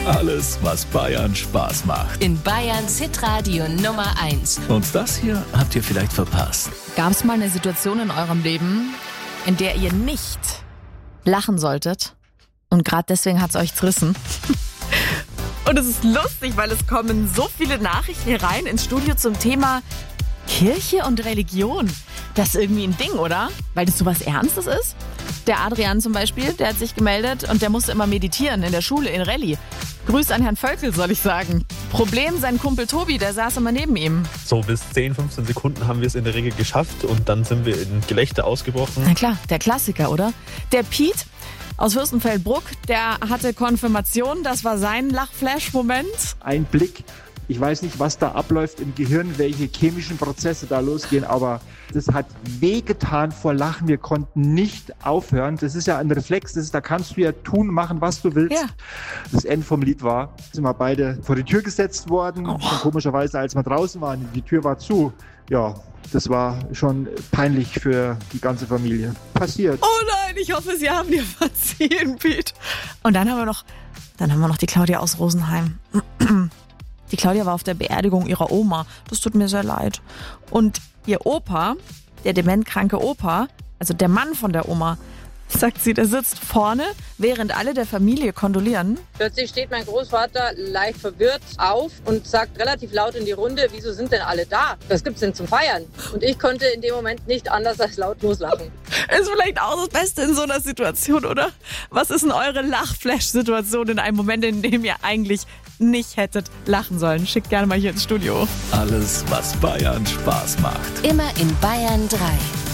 Alles, was Bayern Spaß macht. In Bayerns Hitradio Nummer 1. Und das hier habt ihr vielleicht verpasst. Gab es mal eine Situation in eurem Leben, in der ihr nicht lachen solltet? Und gerade deswegen hat es euch zerrissen? Und es ist lustig, weil es kommen so viele Nachrichten hier rein ins Studio zum Thema Kirche und Religion. Das ist irgendwie ein Ding, oder? Weil das so was Ernstes ist. Der Adrian zum Beispiel, der hat sich gemeldet und der musste immer meditieren in der Schule in Rallye. Grüß an Herrn Völkel, soll ich sagen. Problem, sein Kumpel Tobi, der saß immer neben ihm. So bis 10, 15 Sekunden haben wir es in der Regel geschafft und dann sind wir in Gelächter ausgebrochen. Na klar, der Klassiker, oder? Der Piet aus Fürstenfeldbruck, der hatte Konfirmation, das war sein Lachflash-Moment. Ein Blick, ich weiß nicht, was da abläuft im Gehirn, welche chemischen Prozesse da losgehen, aber das hat wehgetan vor Lachen. Wir konnten nicht aufhören. Das ist ja ein Reflex, da kannst du ja tun, machen, was du willst. Ja. Das Ende vom Lied war, sind wir beide vor die Tür gesetzt worden. Und komischerweise, als wir draußen waren, die Tür war zu. Ja, das war schon peinlich für die ganze Familie. Passiert. Oh nein, ich hoffe, Sie haben dir verziehen, Piet. Und dann haben wir noch die Claudia aus Rosenheim. Die Claudia war auf der Beerdigung ihrer Oma. Das tut mir sehr leid. Und ihr Opa, der dementkranke Opa, also der Mann von der Oma, sagt sie, der sitzt vorne, während alle der Familie kondolieren. Plötzlich steht mein Großvater leicht verwirrt auf und sagt relativ laut in die Runde, wieso sind denn alle da? Was gibt's denn zum Feiern? Und ich konnte in dem Moment nicht anders als laut loslachen. Ist vielleicht auch das Beste in so einer Situation, oder? Was ist denn eure Lachflash-Situation in einem Moment, in dem ihr eigentlich nicht hättet lachen sollen? Schickt gerne mal hier ins Studio. Alles, was Bayern Spaß macht. Immer in Bayern 3.